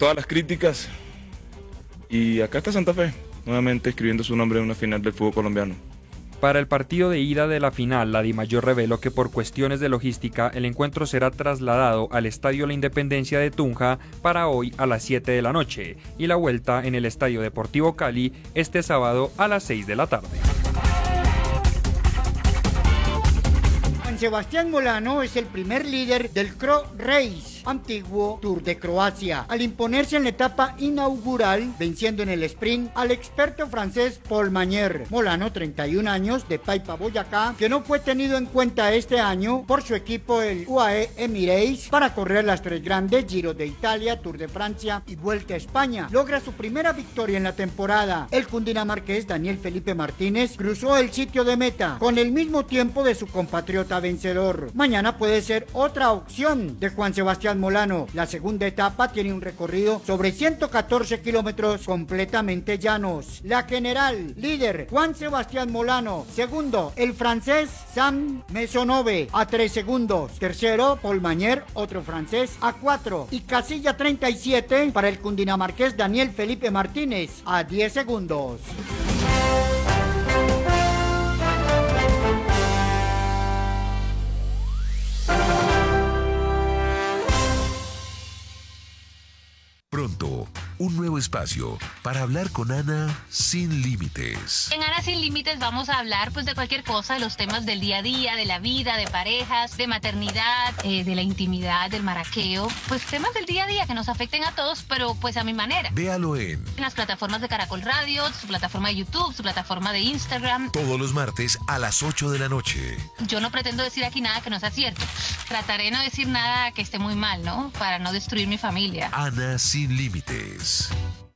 todas las críticas y acá está Santa Fe, nuevamente escribiendo su nombre en una final del fútbol colombiano. Para el partido de ida de la final, la Dimayor reveló que por cuestiones de logística el encuentro será trasladado al Estadio La Independencia de Tunja para hoy a las 7 de la noche y la vuelta en el Estadio Deportivo Cali este sábado a las 6 de la tarde. Sebastián Molano es el primer líder del Cro Race, antiguo Tour de Croacia, al imponerse en la etapa inaugural, venciendo en el sprint al experto francés Paul Magnier. Molano, 31 años, de Paipa, Boyacá, que no fue tenido en cuenta este año por su equipo el UAE Emirates para correr las tres grandes, Giro de Italia, Tour de Francia y Vuelta a España. Logra su primera victoria en la temporada. El cundinamarqués Daniel Felipe Martínez cruzó el sitio de meta con el mismo tiempo de su compatriota vencedor. Mañana puede ser otra opción de Juan Sebastián Molano. La segunda etapa tiene un recorrido sobre 114 kilómetros completamente llanos. La general, líder Juan Sebastián Molano. Segundo, el francés Sam Maisonneuve a 3 segundos. Tercero, Paul Magnier, otro francés, a 4. Y casilla 37 para el cundinamarqués Daniel Felipe Martínez a 10 segundos. Pronto, un nuevo espacio para hablar con Ana sin límites. En Ana Sin Límites vamos a hablar pues de cualquier cosa, de los temas del día a día, de la vida, de parejas, de maternidad, de la intimidad, del maraqueo, pues temas del día a día que nos afecten a todos, pero pues a mi manera. Véalo en las plataformas de Caracol Radio, su plataforma de YouTube, su plataforma de Instagram. Todos los martes a las 8 de la noche. Yo no pretendo decir aquí nada que no sea cierto. Trataré de no decir nada que esté muy mal, ¿no? Para no destruir mi familia. Ana Sin Límites.